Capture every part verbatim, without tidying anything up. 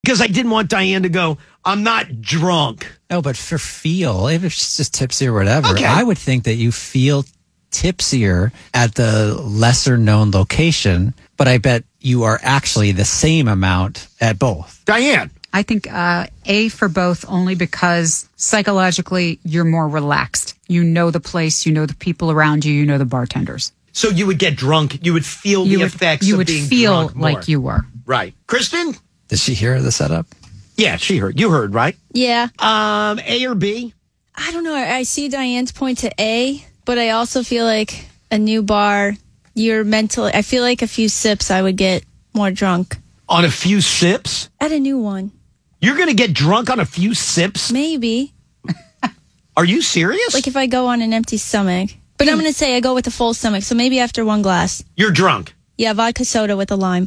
Because I didn't want Diane to go, I'm not drunk. No, but for feel, if it's just tipsy or whatever, Okay. I would think that you feel tipsier at the lesser known location, but I bet you are actually the same amount at both. Diane. I think uh, A for both, only because psychologically you're more relaxed. You know the place, you know the people around you, you know the bartenders. So you would get drunk. You would feel You the would, effects you of would being feel drunk more. like you were. Right. Kristen? Did she hear the setup? Yeah, she heard. You heard, right? Yeah. Um, A or B? I don't know. I I see Diane's point to A, but I also feel like a new bar, you're mentally, I feel like a few sips, I would get more drunk. On a few sips? At a new one. You're going to get drunk on a few sips? Maybe. Are you serious? Like if I go on an empty stomach. But I'm going to say I go with a full stomach, so maybe after one glass. You're drunk. Yeah, vodka soda with a lime.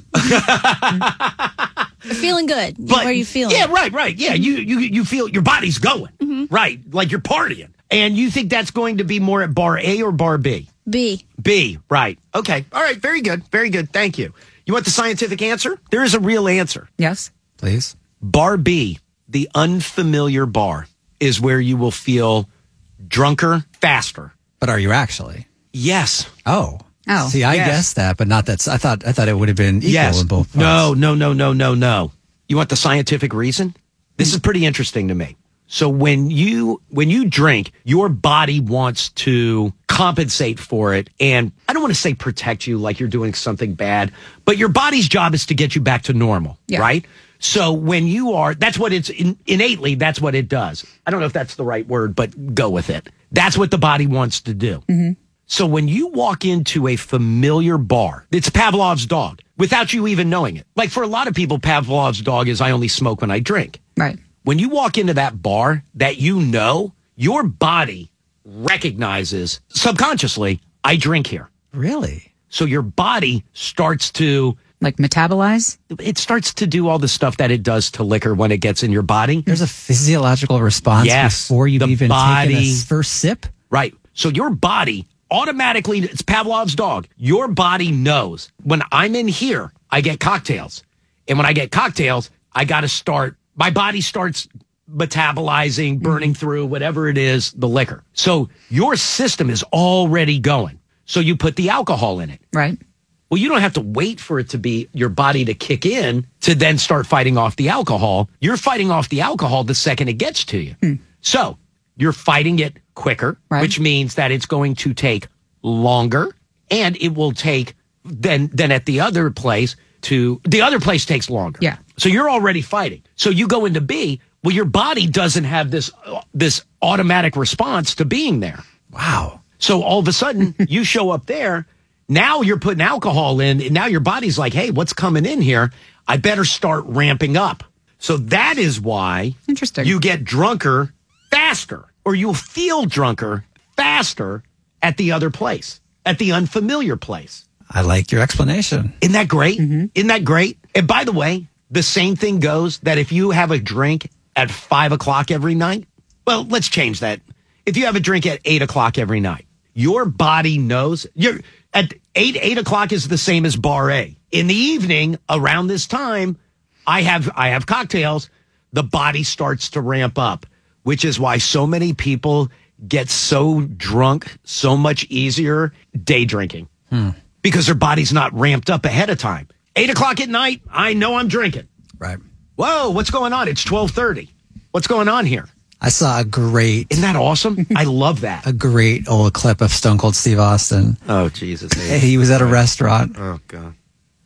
Feeling good. But, Where are you feeling? Yeah, right, right. Yeah, you you you feel your body's going. Mm-hmm. Right, like you're partying. And you think that's going to be more at bar A or bar B? B. B, right. Okay. All right, very good. Very good. Thank you. You want the scientific answer? There is a real answer. Yes. Please. Bar B, the unfamiliar bar, is where you will feel drunker faster. But are you actually? Yes. Oh. Oh, See, I yes. guessed that, but not that. I thought I thought it would have been equal Yes. in both parts. No, no, no, no, no, no. You want the scientific reason? This is pretty interesting to me. So when you when you drink, your body wants to compensate for it, and I don't want to say protect you like you're doing something bad, but your body's job is to get you back to normal, Yeah. right? So when you are, that's what it's in, innately, that's what it does. I don't know if that's the right word, but go with it. That's what the body wants to do. Mm-hmm. So when you walk into a familiar bar, it's Pavlov's dog without you even knowing it. Like for a lot of people, Pavlov's dog is I only smoke when I drink. Right. When you walk into that bar that you know, your body recognizes subconsciously, I drink here. Really? So your body starts to, Like metabolize? it starts to do all the stuff that it does to liquor when it gets in your body. There's a physiological response Yes, before you've the even body- taken a first sip? Right. So your body automatically, it's Pavlov's dog. Your body knows when I'm in here, I get cocktails. And when I get cocktails, I got to start, my body starts metabolizing, burning through whatever it is, the liquor. So your system is already going. So you put the alcohol in it. Right. Well, you don't have to wait for it to be your body to kick in to then start fighting off the alcohol. You're fighting off the alcohol the second it gets to you. Hmm. So you're fighting it quicker, Right. which means that it's going to take longer, and it will take then than at the other place to the other place takes longer. Yeah. So you're already fighting. So you go into B. Well, your body doesn't have this uh, this automatic response to being there. Wow. So all of a sudden you show up there. Now you're putting alcohol in, and now your body's like, hey, what's coming in here? I better start ramping up. So that is why Interesting. you get drunker faster, or you'll feel drunker faster at the other place, at the unfamiliar place. I like your explanation. Isn't that great? Isn't that great? And by the way, the same thing goes that if you have a drink at five o'clock every night, well, let's change that. If you have a drink at eight o'clock every night, your body knows you're at eight, eight o'clock is the same as bar A. In the evening, around this time, I have, I have cocktails. The body starts to ramp up, which is why so many people get so drunk so much easier day drinking because their body's not ramped up ahead of time. Eight o'clock at night, I know I'm drinking. Right. Whoa, what's going on? It's twelve thirty. What's going on here? I saw a great, Isn't that awesome? I love that. a great old clip of Stone Cold Steve Austin. Oh, Jesus. He was at a restaurant, Oh, God.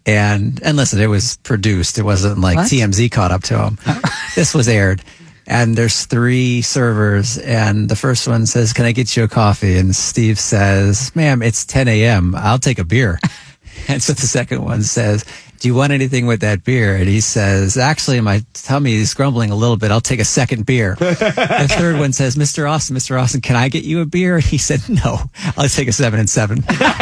and and listen, it was produced. It wasn't like What? T M Z caught up to him. This was aired, and there's three servers, and the first one says, "Can I get you a coffee?" And Steve says, "Ma'am, it's ten a.m. I'll take a beer." And so the second one says, "Do you want anything with that beer?" And he says, "Actually, my tummy is grumbling a little bit. I'll take a second beer." The third one says, "Mister Austin, Mister Austin, can I get you a beer?" And he said, "No, I'll take a seven and seven."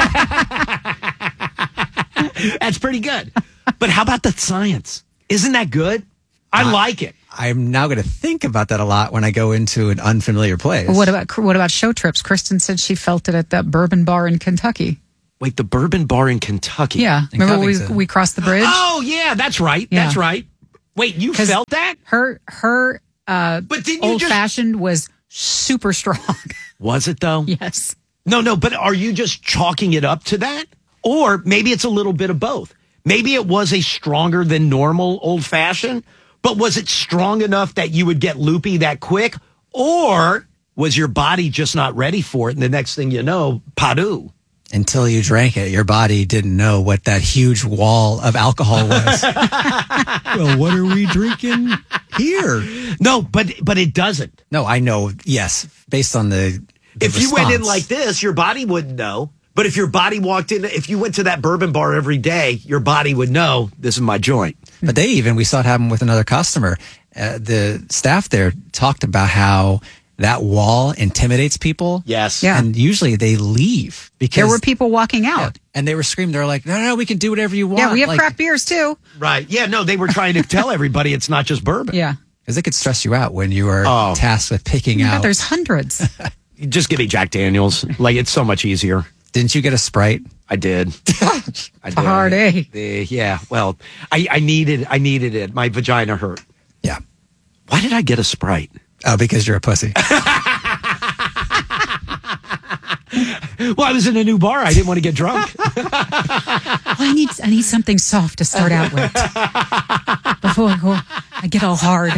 That's pretty good. But how about the science? Isn't that good? I like it. I'm now going to think about that a lot when I go into an unfamiliar place. What about what about show trips? Kristen said she felt it at that bourbon bar in Kentucky. Wait, the bourbon bar in Kentucky. Yeah. In Remember we Covington. we crossed the bridge? Oh, yeah, that's right. Yeah. That's right. Wait, you 'Cause felt that? Her her uh, But didn't you old just- fashioned was super strong. Was it though? Yes. No, no, but are you just chalking it up to that? Or maybe it's a little bit of both. Maybe it was a stronger than normal old fashioned, but was it strong enough that you would get loopy that quick? Or was your body just not ready for it? And the next thing you know, padu. Until you drank it, your body didn't know what that huge wall of alcohol was. Well, what are we drinking here? No, but but it doesn't. No, I know. Yes, based on the, the If you went in response. like this, your body wouldn't know. But if your body walked in, if you went to that bourbon bar every day, your body would know this is my joint. But they even, we saw it happen with another customer. Uh, the staff there talked about how that wall intimidates people. Yes. Yeah. And usually they leave because There were people walking out. and they were screaming. They were like, no, no, no, we can do whatever you want. Yeah, we have like, craft beers too. Right. Yeah, no, they were trying to tell everybody it's not just bourbon. Yeah. Because it could stress you out when you are Oh. tasked with picking But out. there's hundreds. Just give me Jack Daniels. Like, it's so much easier. Didn't you get a Sprite? I did. I did. Hard A. The- yeah. Well, I, I needed I needed it. My vagina hurt. Yeah. Why did I get a Sprite? Oh, because you're a pussy. Well, I was in a new bar. I didn't want to get drunk. Well, I need I need something soft to start out with before I go. I get all hard.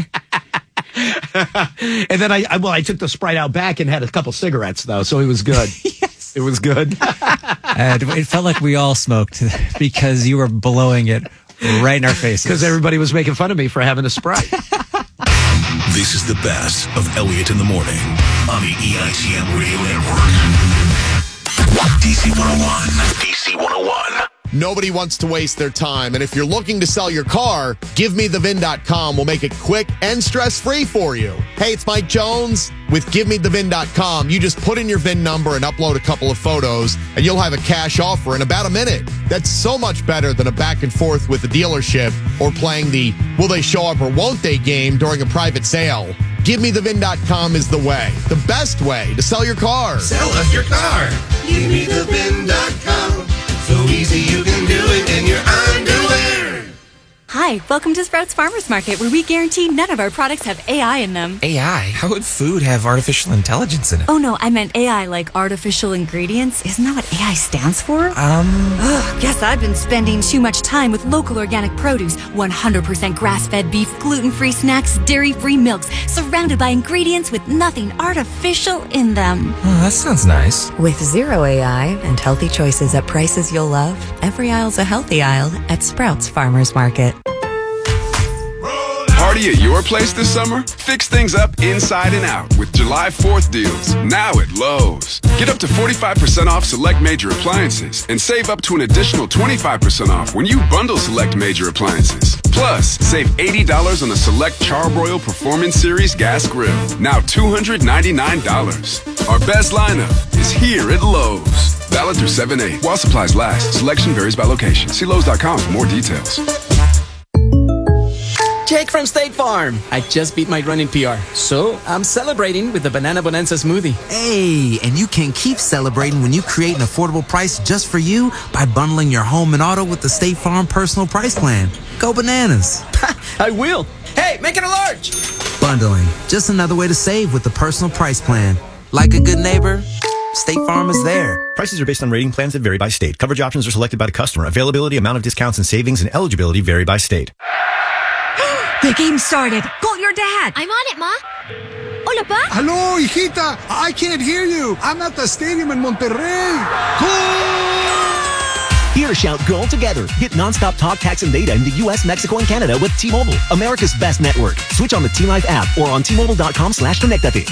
And then I, I well, I took the Sprite out back and had a couple cigarettes though, so it was good. Yes. It was good. And it felt like we all smoked because you were blowing it right in our faces. Because everybody was making fun of me for having a Sprite. This is the best of Elliot in the Morning on the E I T M Radio Network. D C one oh one. D C one oh one. Nobody wants to waste their time. And if you're looking to sell your car, give me the V I N dot com will make it quick and stress-free for you. Hey, it's Mike Jones with give me the V I N dot com. You just put in your V I N number and upload a couple of photos, and you'll have a cash offer in about a minute. That's so much better than a back and forth with the dealership or playing the will they show up or won't they game during a private sale. give me the V I N dot com is the way, the best way to sell your car. Sell us your car. Give me the V I N dot com. So easy you can do it in your underwear. Hi, welcome to Sprouts Farmers Market, where we guarantee none of our products have A I in them. A I? How would food have artificial intelligence in it? Oh no, I meant A I like artificial ingredients. Isn't that what A I stands for? Um... Ugh, guess I've been spending too much time with local organic produce, one hundred percent grass-fed beef, gluten-free snacks, dairy-free milks, surrounded by ingredients with nothing artificial in them. Oh, that sounds nice. With zero A I and healthy choices at prices you'll love, every aisle's a healthy aisle at Sprouts Farmers Market. Party at your place this summer? Fix things up inside and out with July fourth deals, now at Lowe's. Get up to forty-five percent off select major appliances and save up to an additional twenty-five percent off when you bundle select major appliances. Plus, save eighty dollars on the select Charbroil Performance Series gas grill, now two hundred ninety-nine dollars. Our best lineup is here at Lowe's. Valid through seven eight. While supplies last, selection varies by location. See Lowe's dot com for more details. Jake from State Farm. I just beat my running P R, so I'm celebrating with the Banana Bonanza smoothie. Hey, and you can keep celebrating when you create an affordable price just for you by bundling your home and auto with the State Farm Personal Price Plan. Go bananas. I will. Hey, make it a large. Bundling, just another way to save with the Personal Price Plan. Like a good neighbor, State Farm is there. Prices are based on rating plans that vary by state. Coverage options are selected by the customer. Availability, amount of discounts and savings, and eligibility vary by state. The game started. Call your dad. I'm on it, Ma. Hola, Pa. Hello, hijita. I can't hear you. I'm at the stadium in Monterrey. Goal! Here, shout goal together. Get nonstop talk, text, and data in the U S, Mexico, and Canada with T-Mobile, America's best network. Switch on the T-Life app or on T Mobile dot com slash connectate.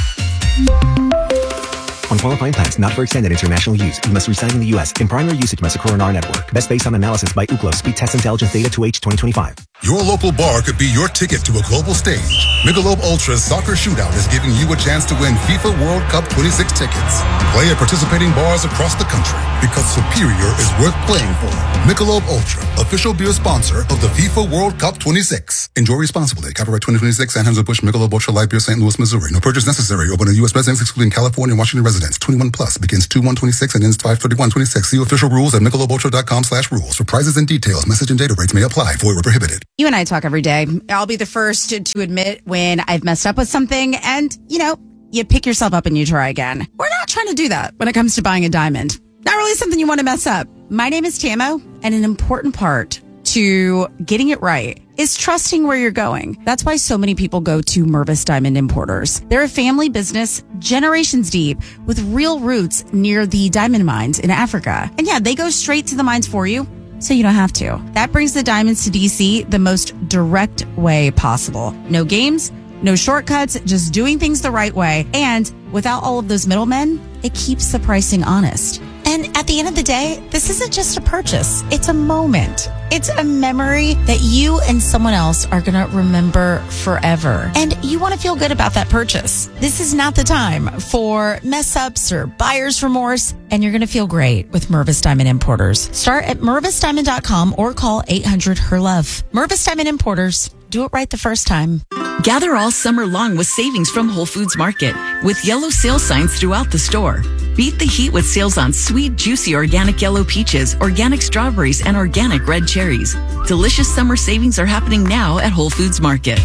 On qualifying plans, not for extended international use. You must reside in the U S. In primary usage must occur on our network. Best based on analysis by Ookla. Speed test intelligence data to H twenty twenty-five. Your local bar could be your ticket to a global stage. Michelob Ultra's Soccer Shootout is giving you a chance to win FIFA World Cup twenty-six tickets. Play at participating bars across the country because superior is worth playing for. Michelob Ultra, official beer sponsor of the FIFA World Cup twenty-six. Enjoy responsibly. Copyright twenty twenty-six, Anheuser-Busch Michelob Ultra Light Beer, Saint Louis, Missouri. No purchase necessary. Open to U S residents, excluding California and Washington residents. twenty-one plus. Begins two one twenty-six and ends five thirty-one twenty-six. See official rules at michelob ultra dot com slash rules. For prizes and details, message and data rates may apply. Void where prohibited. You and I talk every day. I'll be the first to, to admit when I've messed up with something and, you know, you pick yourself up and you try again. We're not trying to do that when it comes to buying a diamond. Not really something you want to mess up. My name is Tamo, and an important part to getting it right is trusting where you're going. That's why so many people go to Mervis Diamond Importers. They're a family business, generations deep, with real roots near the diamond mines in Africa. And yeah, they go straight to the mines for you, so you don't have to. That brings the diamonds to D C the most direct way possible. No games, no shortcuts, just doing things the right way. And without all of those middlemen, it keeps the pricing honest. And at the end of the day, this isn't just a purchase. It's a moment. It's a memory that you and someone else are going to remember forever. And you want to feel good about that purchase. This is not the time for mess ups or buyer's remorse. And you're going to feel great with Mervis Diamond Importers. Start at mervis diamond dot com or call eight hundred her love. Mervis Diamond Importers. Do it right the first time. Gather all summer long with savings from Whole Foods Market with yellow sale signs throughout the store. Beat the heat with sales on sweet, juicy organic yellow peaches, organic strawberries, and organic red cherries. Delicious summer savings are happening now at Whole Foods Market.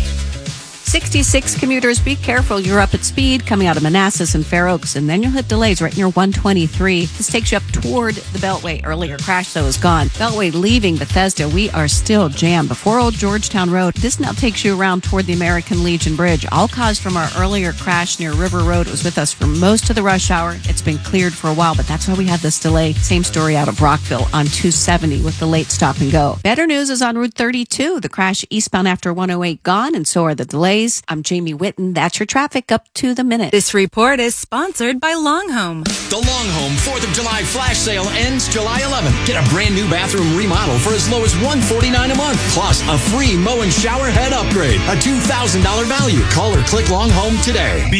sixty-six commuters, be careful. You're up at speed coming out of Manassas and Fair Oaks, and then you'll hit delays right near one twenty-three. This takes you up toward the Beltway. Earlier crash, though, is gone. Beltway leaving Bethesda, we are still jammed. Before Old Georgetown Road, this now takes you around toward the American Legion Bridge. All caused from our earlier crash near River Road. It was with us for most of the rush hour. It's been cleared for a while, but that's why we had this delay. Same story out of Rockville on two seventy with the late stop and go. Better news is on Route thirty-two. The crash eastbound after one oh eight gone, and so are the delays. I'm Jamie Whitten. That's your traffic up to the minute. This report is sponsored by Longhome. The Longhome fourth of July flash sale ends July eleventh. Get a brand new bathroom remodel for as low as one hundred forty-nine dollars a month. Plus a free mow and shower head upgrade. A two thousand dollars value. Call or click Longhome today.